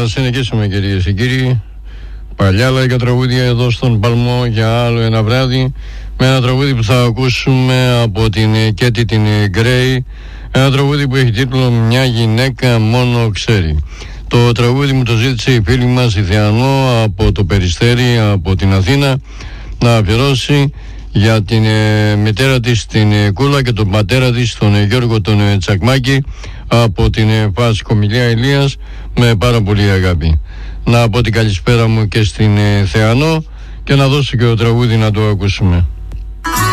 να συνεχίσουμε, κυρίες και κύριοι. Παλιά λαϊκά τραγούδια εδώ στον Παλμό για άλλο ένα βράδυ, με ένα τραγούδι που θα ακούσουμε από την Κέτι την Γκρέι, ένα τραγούδι που έχει τίτλο «Μια γυναίκα μόνο ξέρει». Το τραγούδι μου το ζήτησε η φίλη μας η Θεανό από το Περιστέρι, από την Αθήνα, να αφιερώσει για την μητέρα της την Κούλα και τον πατέρα της τον Γιώργο τον Τσακμάκη από την ΦΑΣ Κομιλία Ηλίας, με πάρα πολύ αγάπη. Να πω την καλησπέρα μου και στην Θεανό και να δώσω και το τραγούδι να το ακούσουμε.